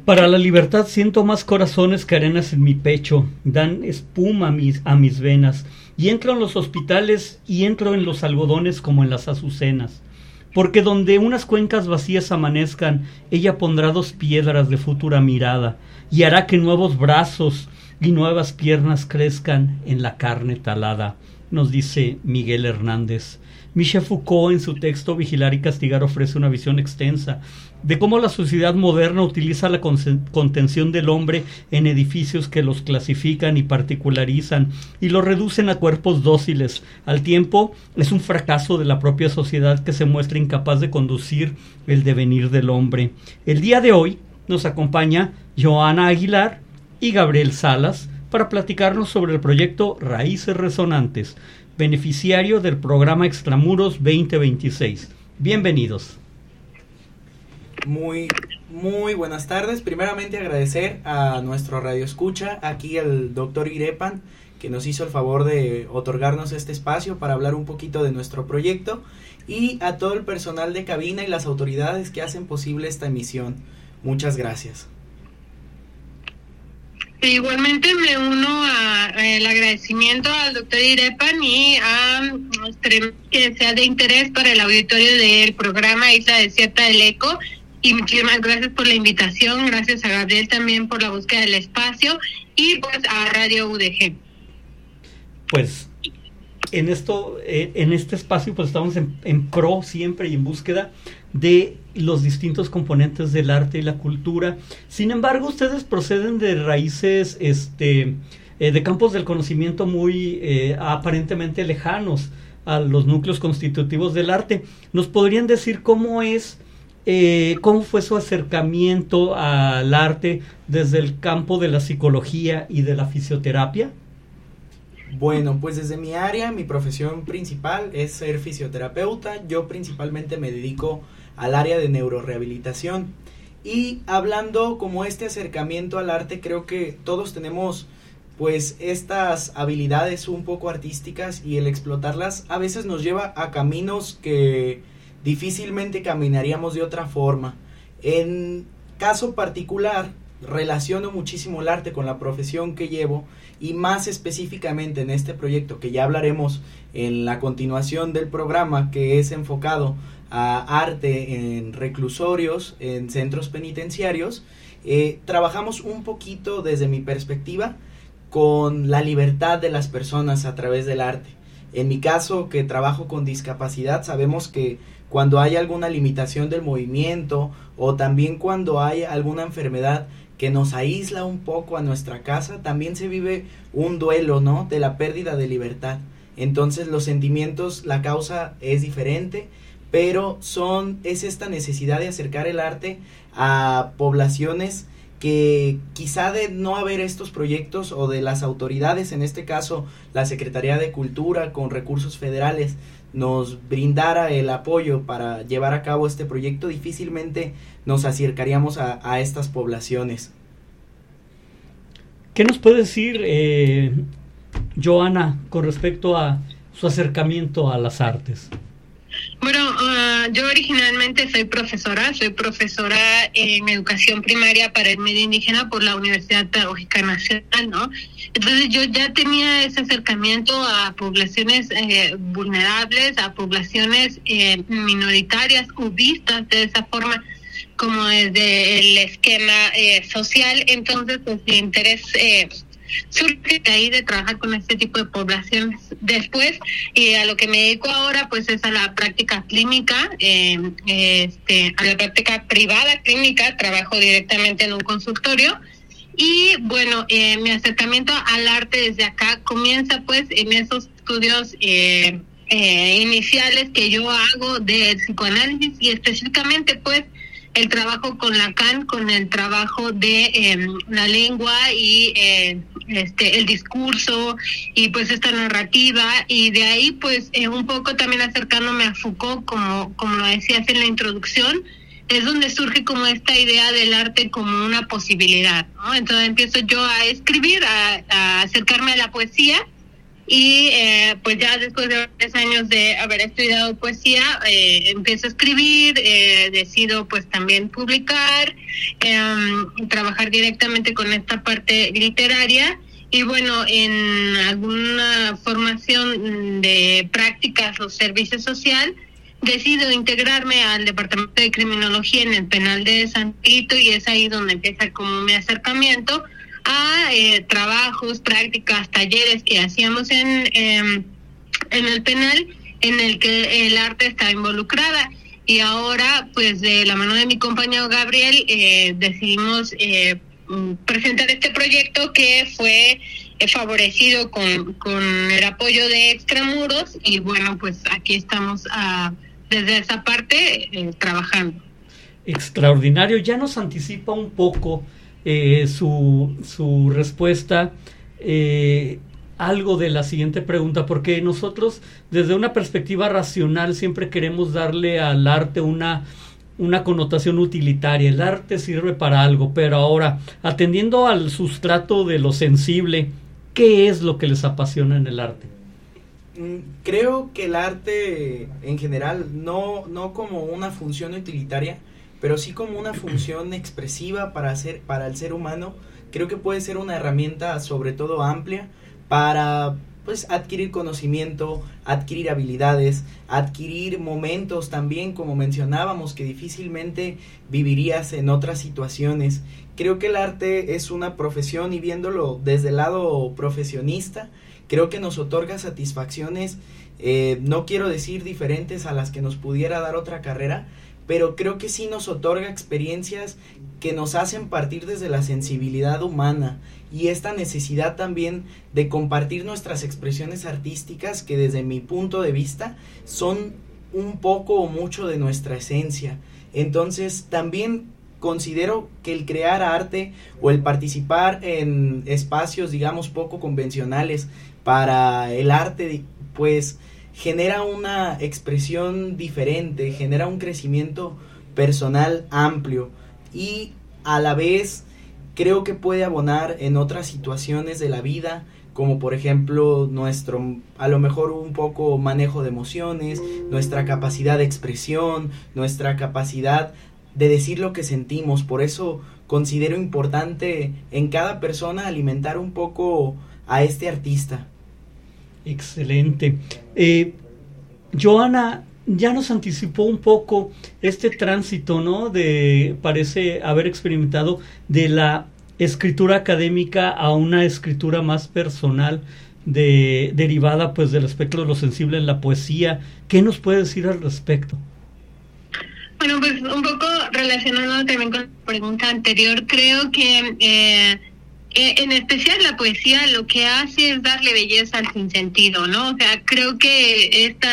Para la libertad siento más corazones que arenas en mi pecho, dan espuma a mis venas, y entro en los hospitales y entro en los algodones como en las azucenas. Porque donde unas cuencas vacías amanezcan, ella pondrá 2 piedras de futura mirada, y hará que nuevos brazos y nuevas piernas crezcan en la carne talada, nos dice Miguel Hernández. Michel Foucault, en su texto Vigilar y Castigar, ofrece una visión extensa de cómo la sociedad moderna utiliza la contención del hombre en edificios que los clasifican y particularizan y los reducen a cuerpos dóciles. Al tiempo, es un fracaso de la propia sociedad que se muestra incapaz de conducir el devenir del hombre. El día de hoy nos acompaña Joana Aguilar y Gabriel Salas para platicarnos sobre el proyecto Raíces Resonantes, beneficiario del programa Extramuros 2026. Bienvenidos. Muy buenas tardes. Primeramente agradecer a nuestro radioescucha, aquí el doctor Irepan, que nos hizo el favor de otorgarnos este espacio para hablar un poquito de nuestro proyecto, y a todo el personal de cabina y las autoridades que hacen posible esta emisión. Muchas gracias. Igualmente me uno al agradecimiento al doctor Irepan y que sea de interés para el auditorio del programa Isla Desierta del Eco, y muchísimas gracias por la invitación. Gracias a Gabriel también por la búsqueda del espacio, y pues a Radio UDG. Pues en este espacio pues estamos en pro siempre y en búsqueda de los distintos componentes del arte y la cultura. Sin embargo, ustedes proceden de raíces de campos del conocimiento muy aparentemente lejanos a los núcleos constitutivos del arte. ¿Nos podrían decir cómo fue su acercamiento al arte desde el campo de la psicología y de la fisioterapia? Bueno, pues desde mi área, mi profesión principal es ser fisioterapeuta. Yo principalmente me dedico al área de neurorehabilitación. Y hablando como este acercamiento al arte, creo que todos tenemos pues estas habilidades un poco artísticas, y el explotarlas a veces nos lleva a caminos que difícilmente caminaríamos de otra forma. En caso particular, relaciono muchísimo el arte con la profesión que llevo, y más específicamente en este proyecto que ya hablaremos en la continuación del programa, que es enfocado a arte en reclusorios, en centros penitenciarios. Trabajamos un poquito desde mi perspectiva con la libertad de las personas a través del arte. En mi caso, que trabajo con discapacidad, sabemos que cuando hay alguna limitación del movimiento, o también cuando hay alguna enfermedad que nos aísla un poco a nuestra casa, también se vive un duelo, ¿no?, de la pérdida de libertad. Entonces los sentimientos, la causa es diferente, pero es esta necesidad de acercar el arte a poblaciones que quizá de no haber estos proyectos, o de las autoridades, en este caso la Secretaría de Cultura con recursos federales, nos brindara el apoyo para llevar a cabo este proyecto, difícilmente nos acercaríamos a estas poblaciones. ¿Qué nos puede decir Joana con respecto a su acercamiento a las artes? Bueno, yo originalmente soy profesora en educación primaria para el medio indígena por la Universidad Pedagógica Nacional, ¿no? Entonces yo ya tenía ese acercamiento a poblaciones vulnerables, a poblaciones minoritarias o vistas de esa forma, como desde el esquema social. Entonces pues mi interés surge de ahí, de trabajar con este tipo de poblaciones. Después, a lo que me dedico ahora pues es a la práctica clínica, a la práctica privada clínica. Trabajo directamente en un consultorio. Y bueno, mi acercamiento al arte desde acá comienza pues en esos estudios iniciales que yo hago de psicoanálisis, y específicamente pues el trabajo con Lacan, con el trabajo de la lengua y el discurso, y pues esta narrativa, y de ahí pues un poco también acercándome a Foucault, como lo decías en la introducción, es donde surge como esta idea del arte como una posibilidad, ¿no? Entonces empiezo yo a escribir, a acercarme a la poesía, y pues ya después de 3 años de haber estudiado poesía, empiezo a escribir, decido pues también publicar, trabajar directamente con esta parte literaria. Y bueno, en alguna formación de prácticas o servicio social, decido integrarme al Departamento de Criminología en el Penal de San Vito, y es ahí donde empieza como mi acercamiento a trabajos, prácticas, talleres que hacíamos en el penal, en el que el arte está involucrada. Y ahora, pues de la mano de mi compañero Gabriel, decidimos presentar este proyecto que fue favorecido con el apoyo de Extramuros, y bueno, pues aquí estamos desde esa parte trabajando. Extraordinario. Ya nos anticipa un poco su respuesta, algo de la siguiente pregunta, porque nosotros desde una perspectiva racional siempre queremos darle al arte una connotación utilitaria. El arte sirve para algo, pero ahora, atendiendo al sustrato de lo sensible, ¿qué es lo que les apasiona en el arte? Creo que el arte en general, no como una función utilitaria, pero sí como una función expresiva para el ser humano. Creo que puede ser una herramienta sobre todo amplia para pues adquirir conocimiento, adquirir habilidades, adquirir momentos también, como mencionábamos, que difícilmente vivirías en otras situaciones. Creo que el arte es una profesión, y viéndolo desde el lado profesionista, creo que nos otorga satisfacciones, no quiero decir diferentes a las que nos pudiera dar otra carrera, pero creo que sí nos otorga experiencias que nos hacen partir desde la sensibilidad humana y esta necesidad también de compartir nuestras expresiones artísticas, que desde mi punto de vista son un poco o mucho de nuestra esencia. Entonces también considero que el crear arte o el participar en espacios, digamos, poco convencionales para el arte, pues genera una expresión diferente, genera un crecimiento personal amplio, y a la vez creo que puede abonar en otras situaciones de la vida, como por ejemplo nuestro, a lo mejor un poco manejo de emociones, nuestra capacidad de expresión, nuestra capacidad de decir lo que sentimos. Por eso considero importante en cada persona alimentar un poco a este artista. Excelente. Joana ya nos anticipó un poco este tránsito, ¿no? Parece haber experimentado de la escritura académica a una escritura más personal, derivada pues del espectro de lo sensible en la poesía. ¿Qué nos puede decir al respecto? Bueno, pues un poco relacionado también con la pregunta anterior, creo que en especial la poesía lo que hace es darle belleza al sinsentido, ¿no? O sea, creo que esta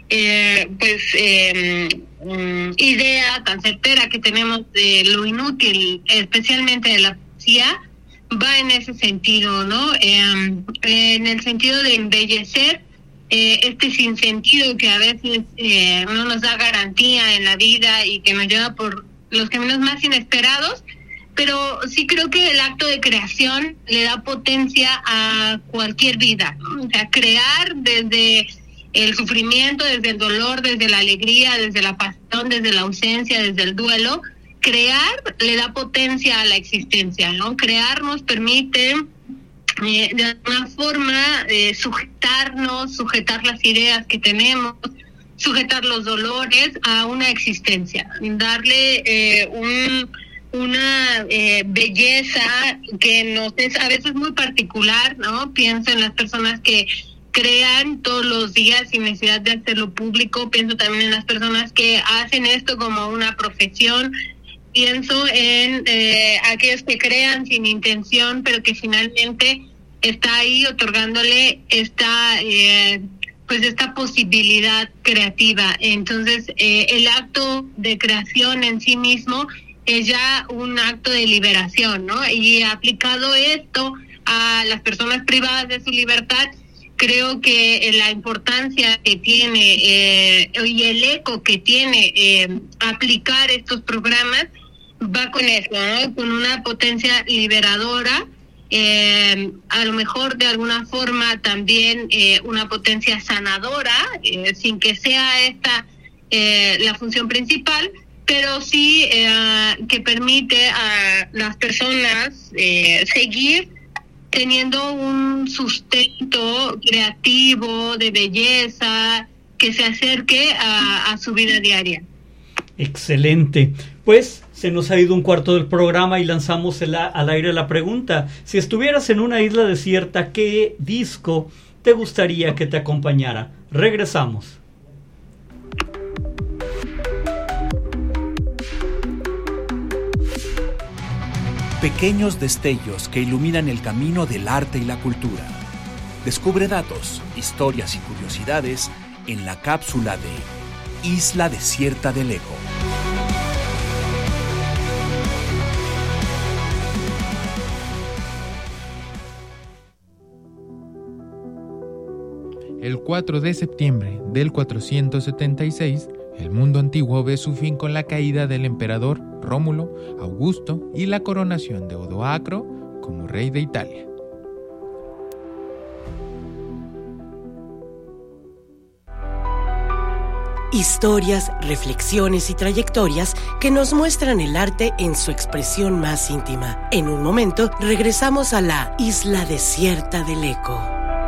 idea tan certera que tenemos de lo inútil, especialmente de la poesía, va en ese sentido, ¿no? En el sentido de embellecer este sinsentido que a veces no nos da garantía en la vida y que nos lleva por los caminos más inesperados. Pero sí creo que el acto de creación le da potencia a cualquier vida, ¿no? O sea, crear desde el sufrimiento, desde el dolor, desde la alegría, desde la pasión, desde la ausencia, desde el duelo, crear le da potencia a la existencia, ¿no? Crear nos permite de alguna forma sujetar las ideas que tenemos, sujetar los dolores a una existencia, darle una belleza que nos es a veces muy particular, ¿no? Pienso en las personas que crean todos los días sin necesidad de hacerlo público, pienso también en las personas que hacen esto como una profesión, pienso en aquellos que crean sin intención, pero que finalmente está ahí otorgándole esta posibilidad creativa. Entonces, el acto de creación en sí mismo es ya un acto de liberación, ¿no? Y aplicado esto a las personas privadas de su libertad, creo que la importancia que tiene y el eco que tiene aplicar estos programas va con eso, ¿no? Con una potencia liberadora a lo mejor de alguna forma también una potencia sanadora, sin que sea esta la función principal, pero sí que permite a las personas seguir teniendo un sustento creativo, de belleza, que se acerque a su vida diaria. Excelente. Pues se nos ha ido un cuarto del programa y lanzamos al aire la pregunta. Si estuvieras en una isla desierta, ¿qué disco te gustaría que te acompañara? Regresamos. Pequeños destellos que iluminan el camino del arte y la cultura. Descubre datos, historias y curiosidades en la cápsula de Isla Desierta del Eco. El 4 de septiembre del 476, el mundo antiguo ve su fin con la caída del emperador Rómulo, Augusto y la coronación de Odoacro como rey de Italia. Historias, reflexiones y trayectorias que nos muestran el arte en su expresión más íntima. En un momento regresamos a la Isla Desierta del Eco.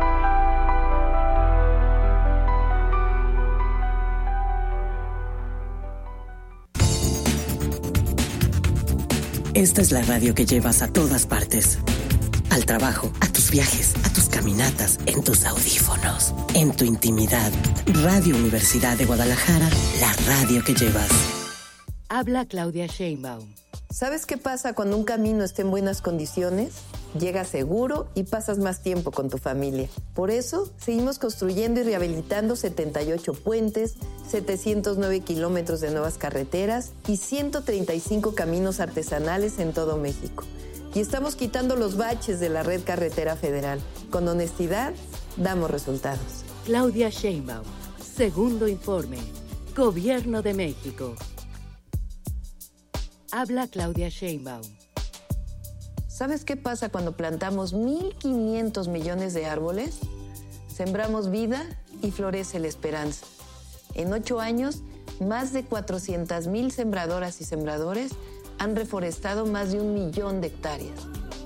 Esta es la radio que llevas a todas partes. Al trabajo, a tus viajes, a tus caminatas, en tus audífonos, en tu intimidad. Radio Universidad de Guadalajara, la radio que llevas. Habla Claudia Sheinbaum. ¿Sabes qué pasa cuando un camino está en buenas condiciones? Llegas seguro y pasas más tiempo con tu familia. Por eso, seguimos construyendo y rehabilitando 78 puentes, 709 kilómetros de nuevas carreteras y 135 caminos artesanales en todo México. Y estamos quitando los baches de la red carretera federal. Con honestidad, damos resultados. Claudia Sheinbaum. Segundo informe. Gobierno de México. Habla Claudia Sheinbaum. ¿Sabes qué pasa cuando plantamos 1.500 millones de árboles? Sembramos vida y florece la esperanza. En 8 años, más de 400,000 sembradoras y sembradores han reforestado más de 1 millón de hectáreas.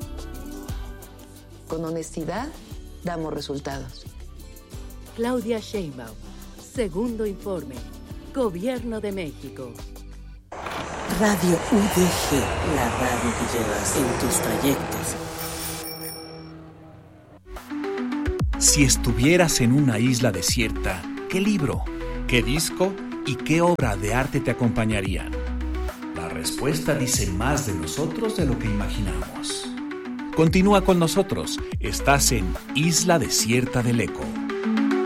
Con honestidad, damos resultados. Claudia Sheinbaum. Segundo informe. Gobierno de México. Radio UDG, la radio que llevas en tus trayectos. Si estuvieras en una isla desierta, ¿qué libro, qué disco y qué obra de arte te acompañarían? La respuesta dice más de nosotros de lo que imaginamos. Continúa con nosotros. Estás en Isla Desierta del Eco.